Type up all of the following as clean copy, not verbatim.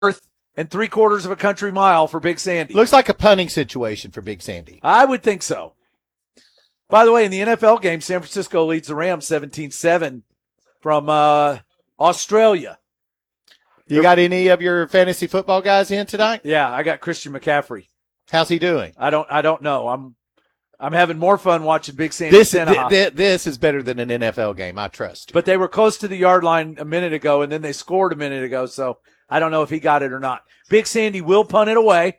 and 3/4 of a country mile for Big Sandy. Looks like a punting situation for Big Sandy. I would think so. By the way, in the NFL game, San Francisco leads the Rams 17-7 from Australia. You got any of your fantasy football guys in tonight? Yeah, I got Christian McCaffrey. How's he doing? I don't know. I'm having more fun watching Big Sandy. This is better than an NFL game, I trust. But they were close to the yard line a minute ago, and then they scored a minute ago, so I don't know if he got it or not. Big Sandy will punt it away.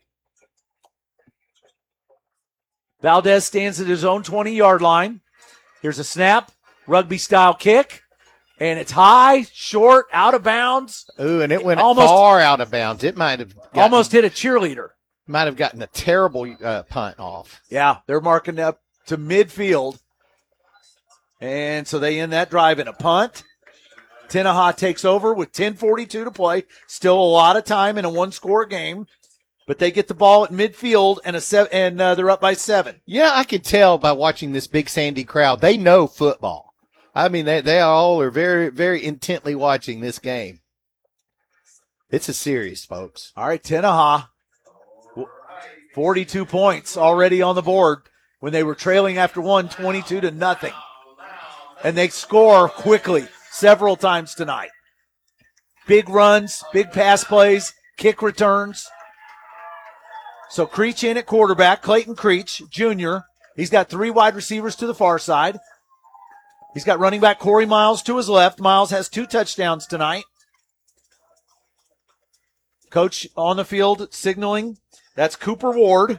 Valdez stands at his own 20-yard line. Here's a snap, rugby-style kick, and it's high, short, out of bounds. Ooh, and it went far out of bounds. It might have almost hit a cheerleader. Might have gotten a terrible punt off. Yeah, they're marking up to midfield. And so they end that drive in a punt. Tenaha takes over with 10:42 to play. Still a lot of time in a one-score game. But they get the ball at midfield, and they're up by 7. Yeah, I can tell by watching this Big Sandy crowd. They know football. I mean, they all are very, very intently watching this game. It's a series, folks. All right, Tenaha, 42 points already on the board when they were trailing after 22-0. And they score quickly several times tonight. Big runs, big pass plays, kick returns. So Creech in at quarterback, Clayton Creech, Jr. He's got 3 wide receivers to the far side. He's got running back Corey Miles to his left. Miles has 2 touchdowns tonight. Coach on the field signaling. That's Cooper Ward.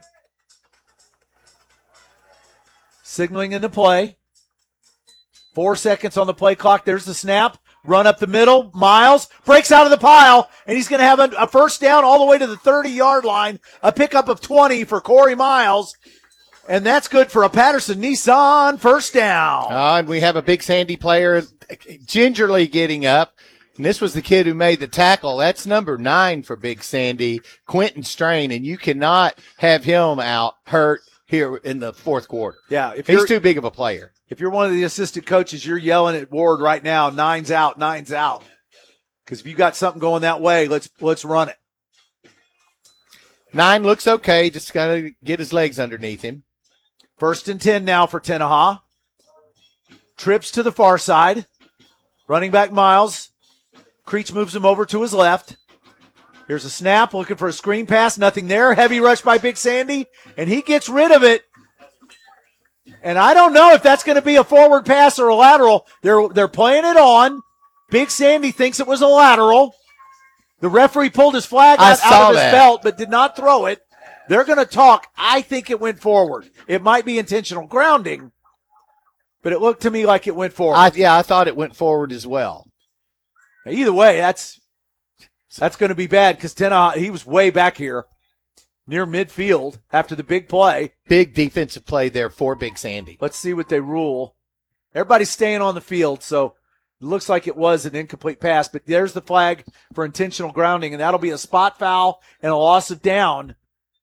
Signaling in the play. 4 seconds on the play clock. There's the snap. Run up the middle. Miles breaks out of the pile, and he's going to have a first down all the way to the 30-yard line. A pickup of 20 for Corey Miles, and that's good for a Patterson Nissan first down. And we have a Big Sandy player gingerly getting up, and this was the kid who made the tackle. That's number 9 for Big Sandy, Quentin Strain, and you cannot have him out hurt here in the fourth quarter. Yeah, he's too big of a player. If you're one of the assistant coaches, you're yelling at Ward right now, 9's out. Because if you got something going that way, let's run it. 9 looks okay. Just got to get his legs underneath him. 1st and 10 now for Tenaha. Trips to the far side. Running back Miles. Creech moves him over to his left. Here's a snap, looking for a screen pass. Nothing there. Heavy rush by Big Sandy, and he gets rid of it. And I don't know if that's going to be a forward pass or a lateral. They're playing it on. Big Sandy thinks it was a lateral. The referee pulled his flag out of his belt, but did not throw it. They're going to talk. I think it went forward. It might be intentional grounding, but it looked to me like it went forward. I thought it went forward as well. Either way, that's going to be bad because Tenaha, he was way back here near midfield after the big play. Big defensive play there for Big Sandy. Let's see what they rule. Everybody's staying on the field, so it looks like it was an incomplete pass, but there's the flag for intentional grounding, and that'll be a spot foul and a loss of down.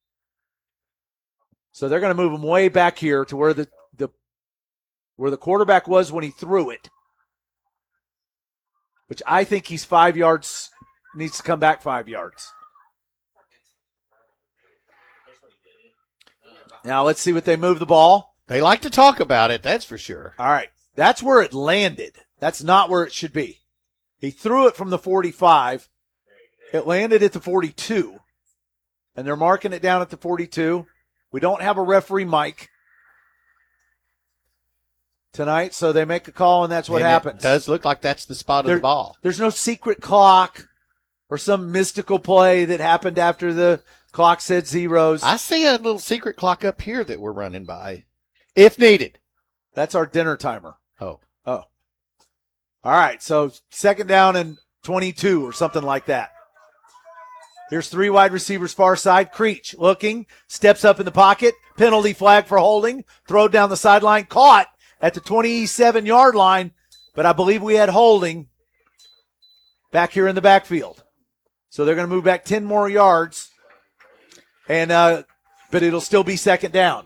So they're going to move him way back here to where the quarterback was when he threw it, which I think he's 5 yards, needs to come back 5 yards. Now let's see what they move the ball. They like to talk about it, that's for sure. All right. That's where it landed. That's not where it should be. He threw it from the 45. It landed at the 42. And they're marking it down at the 42. We don't have a referee mic tonight, so they make a call, and that's what happens. It does look like that's the spot of the ball. There's no secret clock or some mystical play that happened after the clock said zeros. I see a little secret clock up here that we're running by, if needed. That's our dinner timer. Oh. All right, so 2nd down and 22 or something like that. Here's 3 wide receivers far side. Creech looking, steps up in the pocket. Penalty flag for holding. Throw down the sideline. Caught at the 27-yard line, but I believe we had holding back here in the backfield. So they're going to move back 10 more yards, and but it'll still be 2nd down.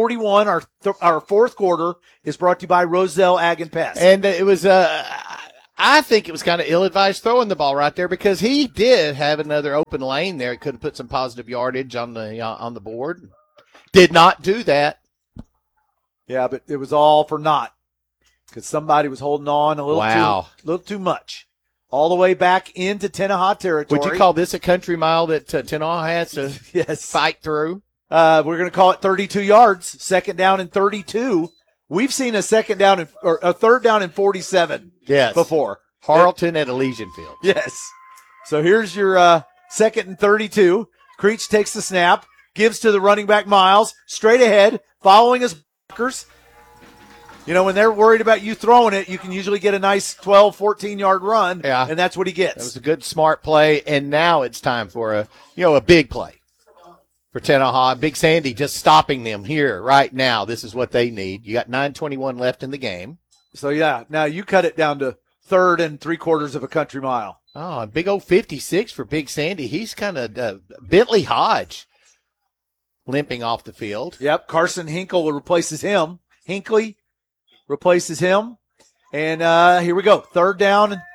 9:41, our fourth quarter is brought to you by Roselle Ag and Pest. And it was I think it was kind of ill-advised throwing the ball right there because he did have another open lane there. It could have put some positive yardage on the board. Did not do that. Yeah, but it was all for naught because somebody was holding on a little too much. All the way back into Tenaha territory. Would you call this a country mile that Tenaha has to yes. fight through? We're going to call it 32 yards, second down and 32. We've seen a third down and 47 before. Harleton at Elysian Field. Yes. So here's your second and 32. Creech takes the snap, gives to the running back Miles, straight ahead, following his blockers. You know, when they're worried about you throwing it, you can usually get a nice 12, 14-yard run, and that's what he gets. That was a good, smart play, and now it's time for a big play for Tenaha. Big Sandy just stopping them here right now. This is what they need. You got 9:21 left in the game. So, yeah, now you cut it down to third and three-quarters of a country mile. Oh, a big old 56 for Big Sandy. He's kind of Bentley Hodge limping off the field. Yep, Carson Hinkle replaces him. Hinkley replaces him. And here we go. Third down and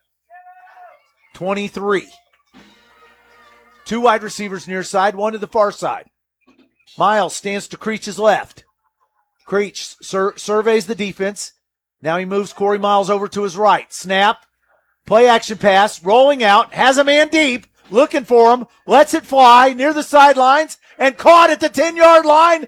23. Two wide receivers near side, one to the far side. Miles stands to Creech's left. Creech surveys the defense. Now he moves Corey Miles over to his right. Snap. Play action pass. Rolling out. Has a man deep. Looking for him. Lets it fly near the sidelines. And caught at the 10-yard line.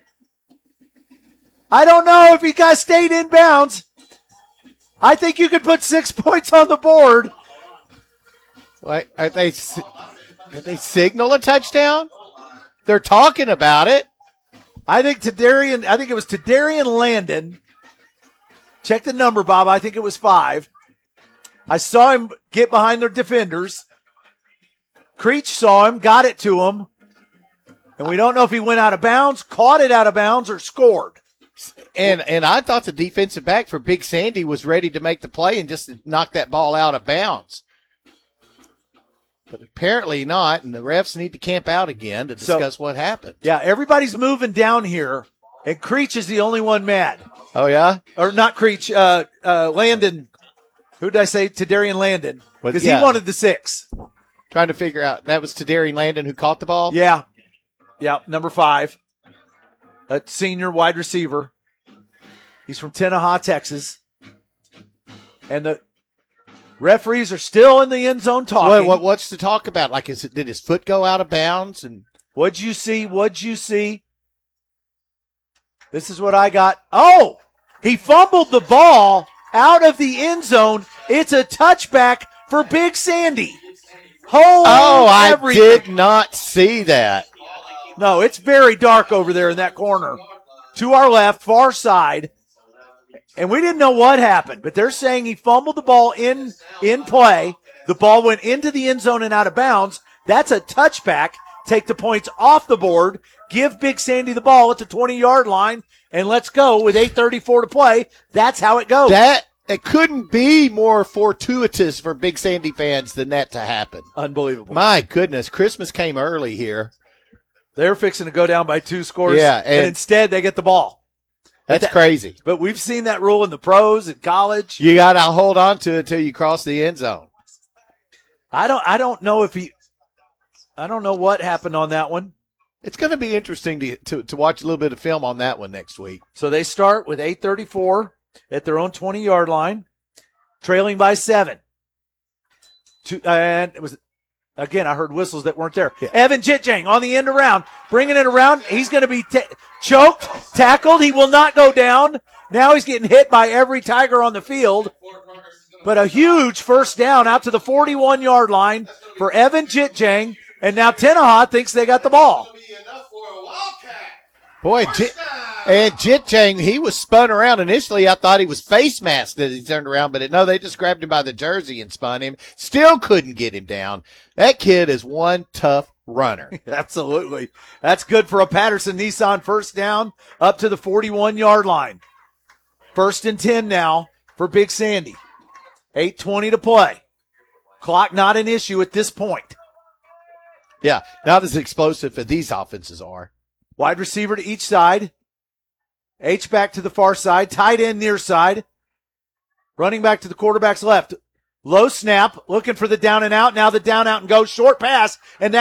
I don't know if he got stayed in bounds. I think you could put 6 points on the board. Like, did they signal a touchdown? They're talking about it. I think it was Tadarian Landon. Check the number, Bob. I think it was 5. I saw him get behind their defenders. Creech saw him, got it to him. And we don't know if he went out of bounds, caught it out of bounds, or scored. And I thought the defensive back for Big Sandy was ready to make the play and just knock that ball out of bounds. But apparently not, and the refs need to camp out again to discuss what happened. Yeah, everybody's moving down here, and Creech is the only one mad. Oh, yeah? Or not Creech, Landon. Who did I say? Tadarian Landon. Because he wanted the 6. Trying to figure out. That was Tadarian Landon who caught the ball? Yeah. Yeah, number 5. A senior wide receiver. He's from Tenaha, Texas. And the referees are still in the end zone talking. What's to talk about? Like, did his foot go out of bounds? And What'd you see? This is what I got. Oh, he fumbled the ball out of the end zone. It's a touchback for Big Sandy. I did not see that. No, it's very dark over there in that corner. To our left, far side. And we didn't know what happened, but they're saying he fumbled the ball in play. The ball went into the end zone and out of bounds. That's a touchback. Take the points off the board. Give Big Sandy the ball at the 20-yard line, and let's go with 8:34 to play. That's how it goes. It couldn't be more fortuitous for Big Sandy fans than that to happen. Unbelievable. My goodness, Christmas came early here. They're fixing to go down by 2 scores, and instead they get the ball. That's crazy. But we've seen that rule in the pros and college. You got to hold on to it till you cross the end zone. I don't know I don't know what happened on that one. It's going to be interesting to watch a little bit of film on that one next week. So they start with 8:34 at their own 20-yard line, trailing by 7. And it was, again, I heard whistles that weren't there. Yeah. Evan Jitjang on the end around, bringing it around. He's going to be choked, tackled. He will not go down. Now he's getting hit by every Tiger on the field. But a huge first down out to the 41-yard line for Evan Jitjang. And now Tenaha thinks they got the ball. Boy, Jitjang, he was spun around. Initially, I thought he was face masked as he turned around, but no, they just grabbed him by the jersey and spun him. Still couldn't get him down. That kid is one tough runner. Absolutely. That's good for a Patterson Nissan first down up to the 41-yard line. 1st and 10 now for Big Sandy. 8:20 to play. Clock not an issue at this point. Yeah, not as explosive as these offenses are. Wide receiver to each side. H back to the far side. Tight end near side. Running back to the quarterback's left. Low snap, looking for the down and out. Now the down, out, and go. Short pass, and